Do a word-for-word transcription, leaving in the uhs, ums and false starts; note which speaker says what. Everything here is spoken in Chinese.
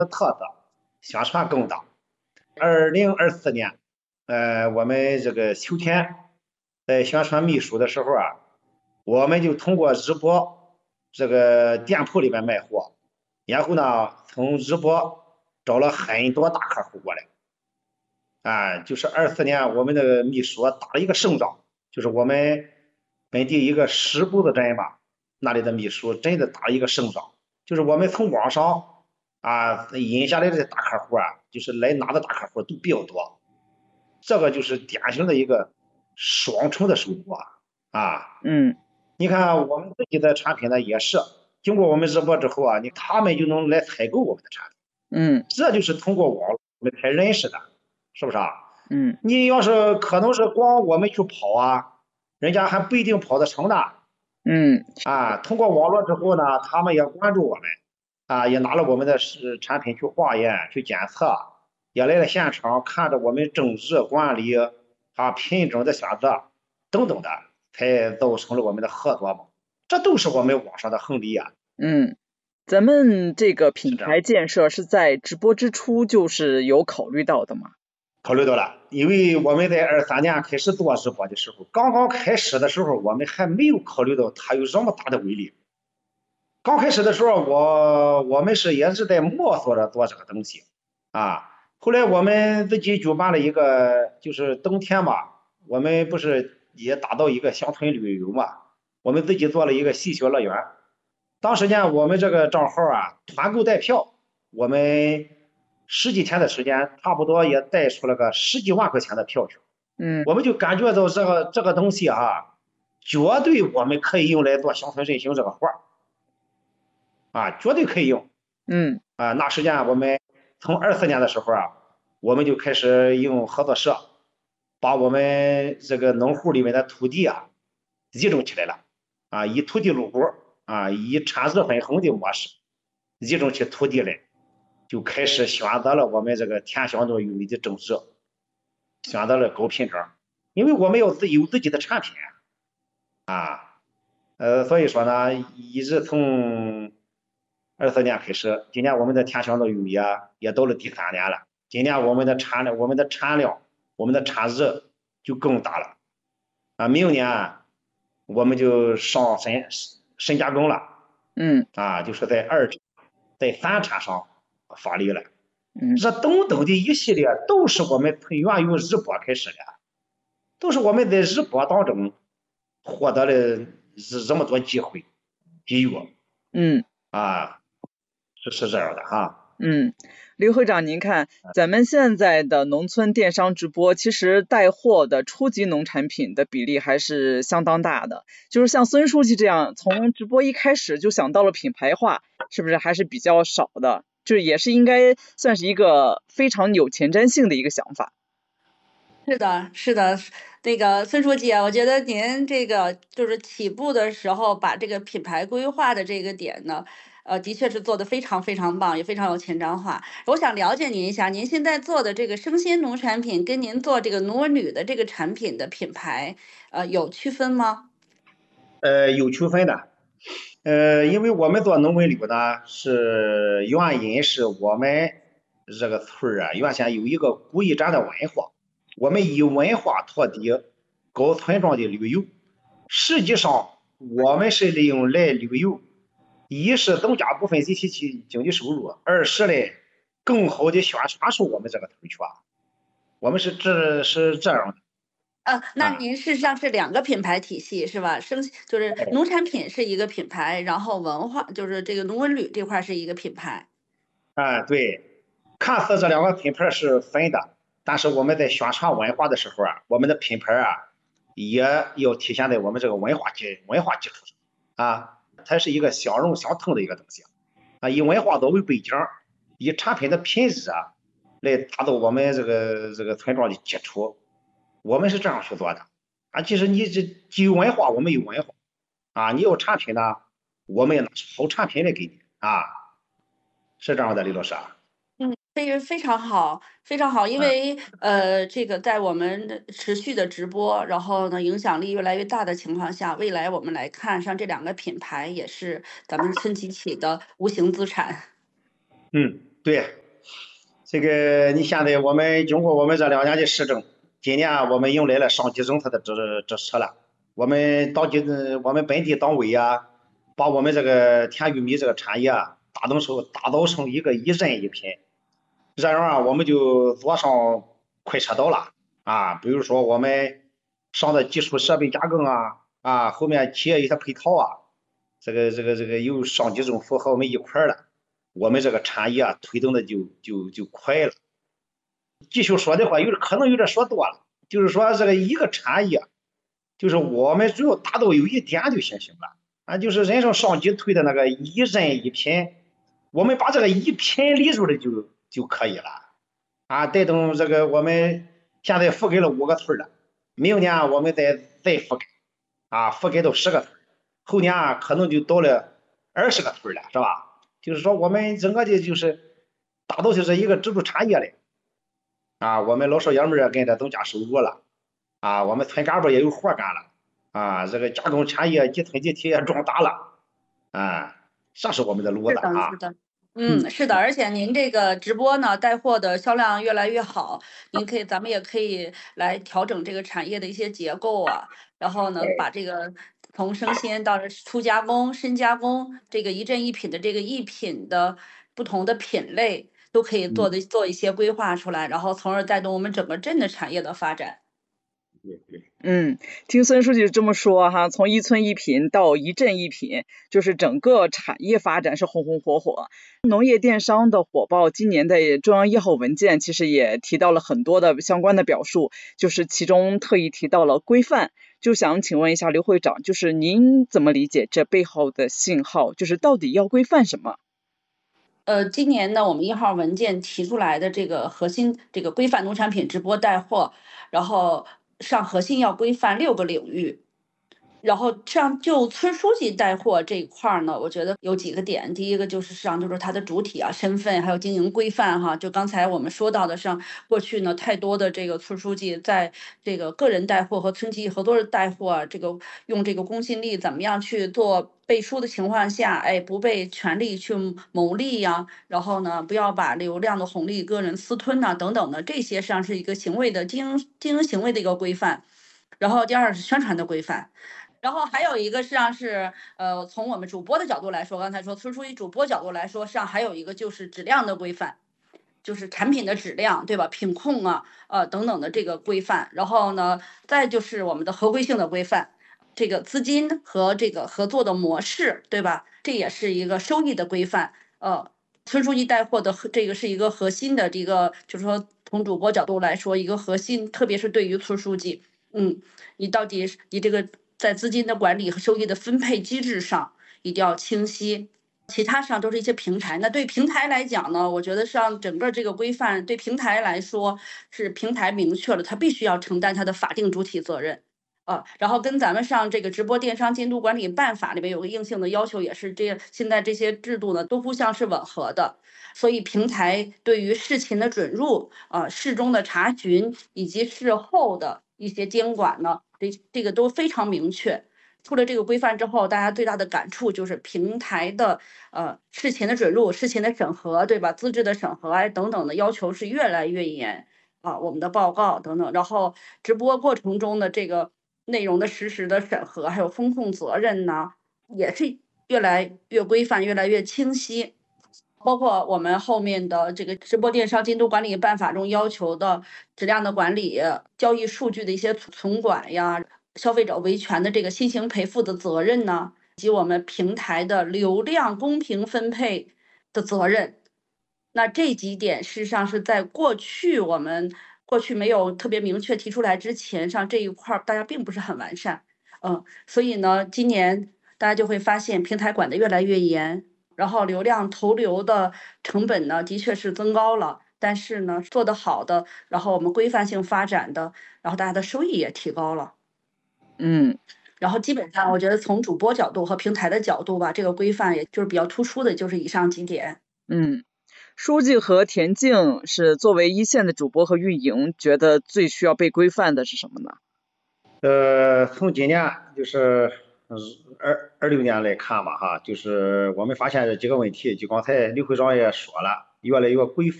Speaker 1: 特色，宣传更大。二零二四年，呃，我们这个秋天在宣传秘书的时候啊，我们就通过日播这个店铺里面卖货，然后呢，从日播找了很多大客户过来。啊，就是二四年我们的秘书打了一个胜仗，就是我们本地一个石步子镇吧，那里的秘书真的打了一个胜仗，就是我们从网上啊引下来的大客户啊，就是来拿的大客户都比较多，这个就是典型的一个双重的收获啊。
Speaker 2: 嗯，
Speaker 1: 你看我们自己的产品呢也是，经过我们直播之后啊，你他们就能来采购我们的产品，
Speaker 2: 嗯，
Speaker 1: 这就是通过网络我们才认识的。是不是啊？
Speaker 2: 嗯，
Speaker 1: 你要是可能是光我们去跑啊，人家还不一定跑得成的。
Speaker 2: 嗯，
Speaker 1: 啊，通过网络之后呢，他们也关注我们，啊，也拿了我们的是产品去化验、去检测，也来了现场看着我们整治管理啊、品种的选择等等的，才造成了我们的合作嘛。这都是我们网上的红利啊。
Speaker 2: 嗯，咱们这个品
Speaker 1: 是这样。
Speaker 2: 牌建设是在直播之初就是有考虑到的吗？
Speaker 1: 考虑到了，因为我们在二三年开始做直播的时候，刚刚开始的时候，我们还没有考虑到它有这么大的威力。刚开始的时候，我我们是也是在摸索着做这个东西啊。后来我们自己举办了一个，就是冬天嘛，我们不是也打造一个乡村旅游嘛，我们自己做了一个戏谑乐园。当时呢，我们这个账号啊，团购带票，我们十几天的时间，差不多也带出了个十几万块钱的票去。
Speaker 2: 嗯，
Speaker 1: 我们就感觉到这个这个东西啊，绝对我们可以用来做乡村振兴这个活儿。啊，绝对可以用。
Speaker 2: 嗯，
Speaker 1: 啊，那时间我们从二四年的时候啊，我们就开始用合作社，把我们这个农户里面的土地啊集中起来了。啊，以土地入股啊，以产值分红的模式集中起土地来，就开始选择了我们这个甜香糯玉米的种植，选择了高品种，因为我们要自有自己的产品啊。呃，所以说呢，一直从二四年开始，今年我们的甜香糯玉米啊，也到了第三年了。今年我们的产量、我们的产量、我们的产值就更大了。啊，明年我们就上深深加工了。
Speaker 2: 嗯，
Speaker 1: 啊，就是在二在三产上发力了。
Speaker 2: 嗯，
Speaker 1: 这等等的一系列都是我们从源于日播开始的，都是我们在日播当中获得了这么多机会机遇。
Speaker 2: 嗯，
Speaker 1: 啊，是是这样的哈。
Speaker 2: 嗯，刘会长，您看咱们现在的农村电商直播，其实带货的初级农产品的比例还是相当大的。就是像孙书记这样，从直播一开始就想到了品牌化，是不是还是比较少的？就是也是应该算是一个非常有前瞻性的一个想法。
Speaker 3: 是的，是的，那个孙书记啊，我觉得您这个就是起步的时候把这个品牌规划的这个点呢，呃，的确是做得非常非常棒，也非常有前瞻化。我想了解您一下，您现在做的这个生鲜农产品跟您做这个农文旅的这个产品的品牌，呃，有区分吗？
Speaker 1: 呃，有区分的。呃，因为我们做农文旅呢，是原因是我们这个村儿啊，原先有一个古驿站的文化，我们以文化托底，搞村庄的旅游。实际上，我们是利用来旅游，一是增加部分集体经经济收入，二是嘞更好的宣传出我们这个村区啊。我们是这是这样的。
Speaker 3: 呃，那
Speaker 1: 啊，
Speaker 3: 您事实上是两个品牌体系是吧？生就是
Speaker 1: 哎
Speaker 3: 农产品是一个品牌，然后文化就是这个农文旅这块是一个品牌。
Speaker 1: 啊，对，看似这两个品牌是分的，但是我们在宣传文化的时候啊，我们的品牌啊也要体现在我们这个文化基文化基础上啊，它是一个相容相通的一个东西啊，以文化作为背景，以产品的品质啊来打造我们这个这个村庄的基础，我们是这样去做的啊。其实你这既有文化，我们有文化啊，你有产品呢，我们也拿出好产品来给你啊。是这样的，李老师啊。
Speaker 3: 嗯，非非常好，非常好，因
Speaker 1: 嗯
Speaker 3: 为呃，这个在我们的持续的直播，然后呢，影响力越来越大的情况下，未来我们来看，像这两个品牌也是咱们村集体的无形资产。
Speaker 1: 嗯， 对，这个你现在我们经过我们这两年的施政，今年我们迎来了上级政策的支支持了。我们当地我们本地党委啊，把我们这个甜玉米这个产业啊，打造成打造成一个一人一品，这样啊，我们就做上快车道了啊。比如说我们上的基础设备加工啊啊，后面企业一些配套啊，这个这个这个有上级政府和我们一块儿了。我们这个产业啊推动的就就就快了。继续说的话，有点可能有点说多了，就是说这个一个产业，就是我们只要达到有一点就行行了啊，就是人生上级推的那个一人一品，我们把这个一品立住了就就可以了啊。带动这个我们现在覆盖了五个村了，明年我们再再覆盖啊，覆盖到十个村，后年啊可能就到了二十个村了，是吧？就是说我们整个的就是打造就是一个支柱产业嘞啊，我们老少爷们儿跟着增加收入了啊，我们村干部也有活干了啊，这个加工产业集团集体也壮大了啊，这是我们的路子啊。
Speaker 3: 是的，嗯，是的，而且您这个直播呢，带货的销量越来越好，您可以，咱们也可以来调整这个产业的一些结构啊，然后呢，把这个从生鲜到粗加工、深加工，这个一正一品的这个一品的不同的品类，都可以做的做一些规划出来，然后从而带动我们整个镇的产业的发展。
Speaker 1: 对对。
Speaker 2: 嗯，听孙书记这么说哈，从一村一品到一镇一品，就是整个产业发展是红红火火。农业电商的火爆，今年的中央一号文件其实也提到了很多的相关的表述，就是其中特意提到了规范。就想请问一下刘会长，就是您怎么理解这背后的信号？就是到底要规范什么？
Speaker 3: 呃，今年呢，我们一号文件提出来的这个核心，这个规范农产品直播带货，然后上核心要规范六个领域。然后上就村书记带货这一块儿呢，我觉得有几个点。第一个就是上就是它的主体啊、身份，还有经营规范哈。就刚才我们说到的，像过去呢，太多的这个村书记在这个个人带货和村集体合作带货啊，这个用这个公信力怎么样去做背书的情况下，哎，不被权力去牟利呀、然后呢，不要把流量的红利个人私吞呐、等等的，这些实际上是一个行为的经营经营行为的一个规范。然后第二是宣传的规范。然后还有一个实际上是，呃，从我们主播的角度来说，刚才说村书记主播角度来说，实际上还有一个就是质量的规范，就是产品的质量，对吧？品控啊，呃等等的这个规范。然后呢，再就是我们的合规性的规范，这个资金和这个合作的模式，对吧？这也是一个收益的规范。呃，村书记带货的这个是一个核心的这个，就是说从主播角度来说，一个核心，特别是对于村书记，嗯，你到底你这个。在资金的管理和收益的分配机制上一定要清晰，其他上都是一些平台。那对平台来讲呢，我觉得上整个这个规范对平台来说是平台明确了，它必须要承担它的法定主体责任。啊，然后跟咱们上这个直播电商监督管理办法里面有个硬性的要求，也是这现在这些制度呢都互相是吻合的，所以平台对于事情的准入啊、事中的查询以及事后的一些监管呢，这这个都非常明确。出了这个规范之后，大家最大的感触就是平台的呃事前的准入、事前的审核，对吧？资质的审核啊等等的要求是越来越严啊，我们的报告等等，然后直播过程中的这个内容的实时的审核，还有风控责任呢，也是越来越规范、越来越清晰。包括我们后面的这个直播电商监督管理办法中要求的质量的管理、交易数据的一些存管呀、消费者维权的这个新型赔付的责任呢，以及我们平台的流量公平分配的责任。那这几点事实上是在过去我们过去没有特别明确提出来之前，上这一块大家并不是很完善，嗯，所以呢，今年大家就会发现平台管得越来越严。然后流量投流的成本呢，的确是增高了，但是呢，做得好的，然后我们规范性发展的，然后大家的收益也提高了。
Speaker 2: 嗯，
Speaker 3: 然后基本上我觉得从主播角度和平台的角度吧，这个规范也就是比较突出的，就是以上几点。
Speaker 2: 嗯，书记和田径是作为一线的主播和运营，觉得最需要被规范的是什么呢？
Speaker 1: 呃，从今年就是二二六年来看吧，哈，就是我们发现这几个问题，就刚才刘会长也说了越来越规范。